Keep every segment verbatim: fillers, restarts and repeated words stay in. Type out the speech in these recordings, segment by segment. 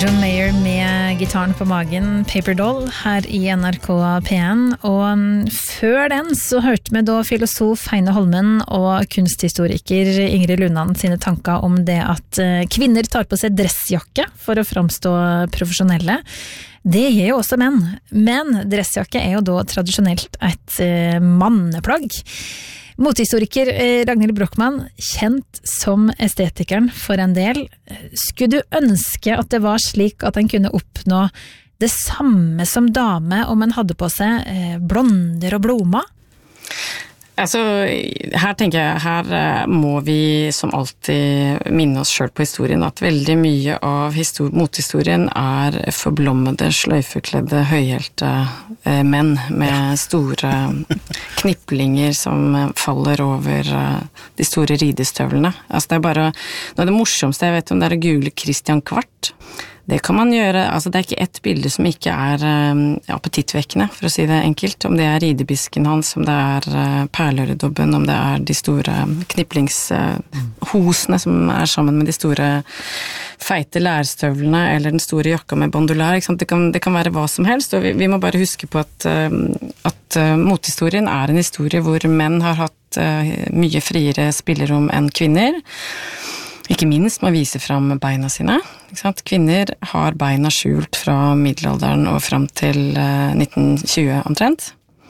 John Mayer med gitaren på magen, Paper Doll, her i N R K P en. Og før den så hørte vi da filosof Heine Holmen og kunsthistoriker Ingrid Lundan sine tanker om det at kvinner tar på seg dressjakke for å framstå profesjonelle. Det gjør jo også menn, men dressjakke er jo da tradisjonelt et manneplagg. Motehistoriker Ragnhild Brochmann, kjent som estetikeren for en del. Skulle du ønske at det var slik at en kunne oppnå det samme som dame om en hadde på seg blonder og blomma? Altså, her tenker jeg, her må vi som alltid minne oss selv på historien, at veldig mye av histor- mothistorien er forblommede, sløyfekledde, høyhælte eh, menn med store kniplinger som faller over eh, de store ridestøvlene. Altså, det er bare, noe av det morsomste jeg vet om, det er å google Christian Kvart. Det kan man gjøre, altså det er ikke ett bilde som ikke er um, appetittvekkende, for å si det enkelt. Om det er ridebisken hans, om det er uh, perleøredobben, om det er de store kniplingshosene uh, som er sammen med de store feite lærstøvlene, eller den store jakka med bandolær, ikke sant? Det kan, det kan være hva som helst, og vi, vi må bare huske på at, uh, at uh, motehistorien er en historie hvor menn har hatt uh, mye friere spillerom enn kvinner. Ikke minst må vise fram beina sine. Ikke sant? Kvinner har beina skjult fra middelalderen og fram til eh, nitten tjue omtrent.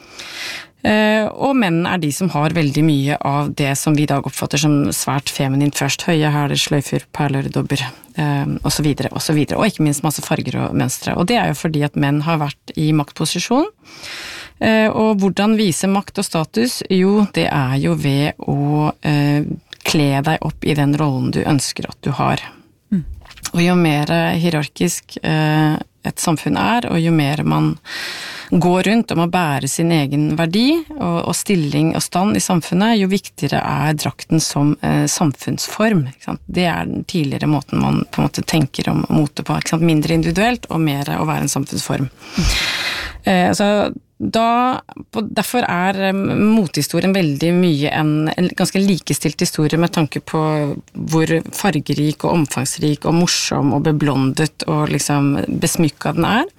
Eh, og menn er de som har veldig mye av det som vi i dag oppfatter som svært feminint først. Høye hæler, sløyfer, perleøredobber, eh, og så videre, og så videre. Og ikke minst masse farger og mønstre. Og det er jo fordi at menn har vært i maktposisjon. Eh, og hvordan vise makt og status? Jo, det er jo ved å eh, kle deg opp i den rollen du ønsker at du har. Mm. Og jo mer hierarkisk eh, et samfunn er, og jo mer man går rundt og må bære sin egen verdi og, og stilling og stand i samfunnet, jo viktigere er drakten som eh, samfunnsform. Ikke sant? Det er den tidligere måten man på en måte tenker om mote på. Ikke sant? Mindre individuelt og mer å være en samfunnsform. Mm. Eh, altså, Da, derfor er motehistorien veldig mye en, en ganske likestilt historie med tanke på hvor fargerik og omfangsrik og morsom og beblondet og liksom besmykket den er.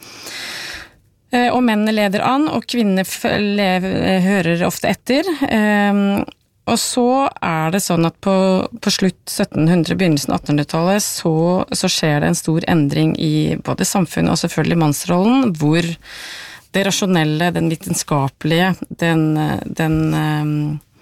Og mennene leder an, og kvinner hører ofte etter. Og så er det sånn at på, på slutt syttenhundre, begynnelsen av attenhundretallet, så, så skjer det en stor endring i både samfunnet og selvfølgelig mannsrollen, hvor det rasjonelle, den vitenskapelige, den, den um,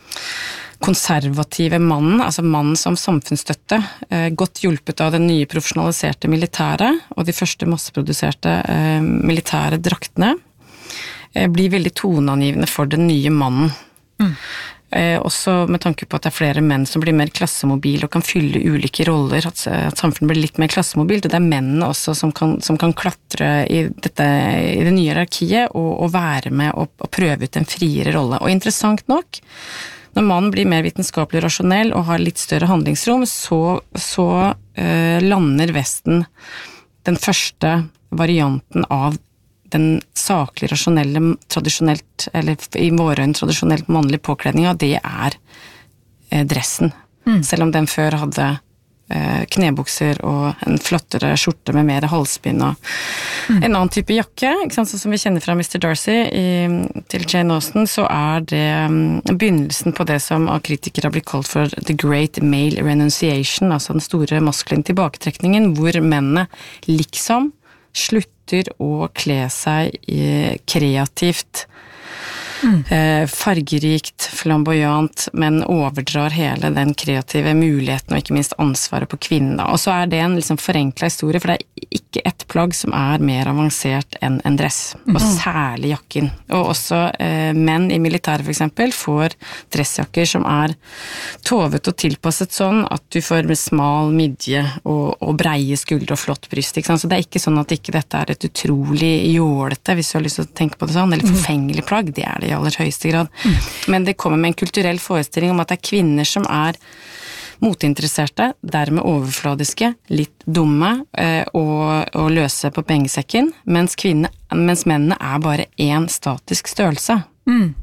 konservative mannen, altså mannen som samfunnsstøtte, uh, godt hjulpet av den nye profesjonaliserte militære og de første masseproduserte uh, militære draktene, uh, blir veldig toneangivende for den nye mannen. Mm. Eh, også med tanke på at det er flere menn som blir mer klassemobil og kan fylle ulike roller, at, at samfunnet blir litt mer klassemobilt, og det er mennene også som kan, som kan klatre i, dette, i det nye hierarkiet og, og være med og, og prøve ut en friere rolle. Og interessant nok, når mannen blir mer vitenskapelig og rasjonell og har litt større handlingsrom, så, så eh, lander Vesten den første varianten av den saklig, rasjonelle, tradisjonelt, eller i våre øyne tradisjonelt mannlige påkledninga, det er eh, dressen. Mm. Selv om den før hadde eh, knebukser og en flottere skjorte med mer halsbind og mm. en annen type jakke, ikke sant? Sånn som vi kjenner fra mister Darcy i, til Jane Austen, så er det um, begynnelsen på det som av kritikere har blitt kalt for the great male renunciation, altså den store maskuline tilbaketrekningen, hvor mennene liksom slutter å kle seg kreativt, mm. eh, fargerikt, flamboyant, men overdrar hele den kreative muligheten og ikke minst ansvaret på kvinnen. Og så er det en liksom forenklet historie, for det er ikke et plagg som er mer avansert enn en dress, mm. og særlig jakken. Og også eh, menn i militæret for eksempel får dressjakker som er tovet og tilpasset sånn at du får med smal midje og, og breie skuldre og flott bryst. Ikke sant? Så det er ikke sånn at ikke dette er et utrolig jålete, hvis du har lyst til å tenke på det sånn, eller forfengelig plagg, det er det i aller høyeste grad. Mm. Men det kommer med en kulturell forestilling om at det er kvinner som er moteinteresserte, dermed overfladiske, litt dumme eh, og, og løse på pengesekken, mens, kvinne, mens mennene er bare en statisk størrelse. Mm.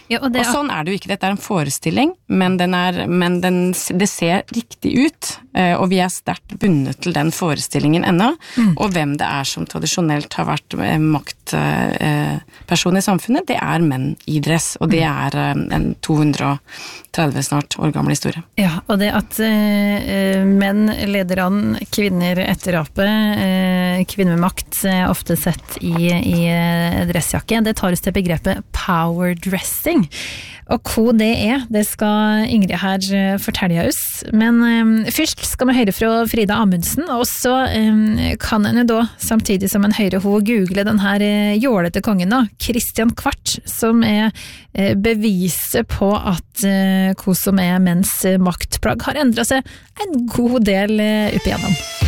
Ja, og, det, og sånn er det jo ikke, dette er en forestilling, men, den er, men den, det ser riktig ut, og vi er sterkt bundet til den forestillingen ennå, mm. og hvem det er som tradisjonelt har vært maktperson i samfunnet, det er menn i dress, og det er en to hundre og tretti snart år gammel historie. Ja, og det at uh, menn leder an, kvinner etterape, uh, kvinner med makt er ofte sett i, i dressjakke, det tar oss til begrepet power dressing. Og hva det er, det skal Ingrid her fortelle oss. Men um, først skal vi høre fra Frida Amundsen, og så um, kan en da, samtidig som en hører hun google den her uh, jålete kongen da, Kristian Kvart, som er uh, beviset på at uh, hva som er menns maktplagg har endret seg en god del uh, opp igjennom.